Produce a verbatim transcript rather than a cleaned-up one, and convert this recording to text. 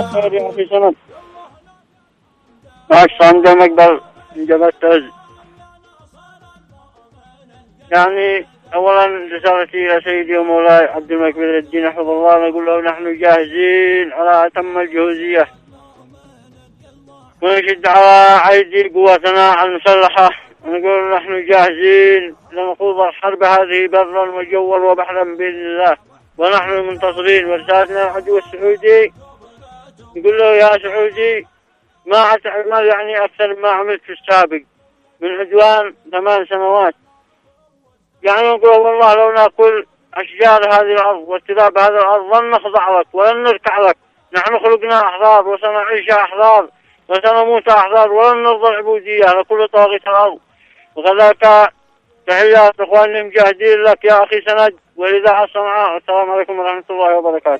خير يا أخي سند. معك صندوق مقبل من جبل التوز. يعني أولا رسالتي إلى سيدي ومولاي عبد الملك بدر الدين حفظه الله، نقول له نحن جاهزين على أتم الجهوزية، ونشد على أيدي قواتنا المسلحة، ونقول نحن جاهزين لنخوض الحرب هذه برا وجوا وبحرا بإذن الله، ونحن المنتصرين. ورسالتنا العدو السعودي نقول له يا سعودي ما تعمل يعني أكثر ما عملت في السابق من عدوان ثمان سنوات. يعني نقول والله لو نأكل أشجار هذه الأرض واتراب هذه الأرض لن نخضع لك ولن نركع لك. نحن خلقنا أحرار وسنعيش أحرار وسنموت أحرار ولن نرضى العبودية لكل طاغية الأرض. وكذلك تحيات إخواننا المجاهدين لك يا أخي سند والإذاعة الصنعاء. السلام عليكم ورحمة الله وبركاته.